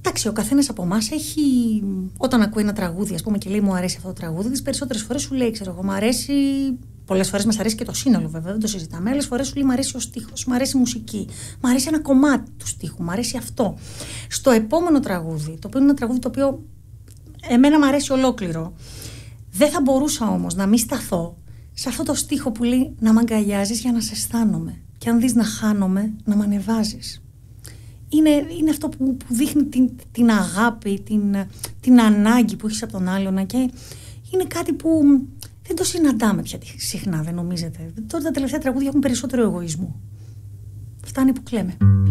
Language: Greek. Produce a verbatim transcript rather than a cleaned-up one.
Εντάξει, ο καθένας από εμάς έχει. Όταν ακούει ένα τραγούδι, ας πούμε, και λέει μου αρέσει αυτό το τραγούδι, τις περισσότερες φορές σου λέει, ξέρω εγώ, μου αρέσει. Πολλές φορές μας αρέσει και το σύνολο, βέβαια, δεν το συζητάμε. Άλλες φορές σου λέει μου αρέσει ο στίχος, μου αρέσει η μουσική, μου αρέσει ένα κομμάτι του στίχου, μου αρέσει αυτό. Στο επόμενο τραγούδι, το οποίο είναι ένα τραγούδι το οποίο εμένα μου αρέσει ολόκληρο, δεν θα μπορούσα όμως να μην σταθώ σε αυτό το στίχο που λέει να μ' αγκαλιάζεις για να σε αισθάνομαι. Και αν δεις να χάνομαι, να μ' ανεβάζεις. Είναι, είναι αυτό που, που δείχνει την, την αγάπη, την, την ανάγκη που έχεις από τον άλλον, και είναι κάτι που δεν το συναντάμε πια συχνά, δεν νομίζετε? Τώρα τα τελευταία τραγούδια έχουν περισσότερο εγωισμό. Φτάνει που κλαίμε.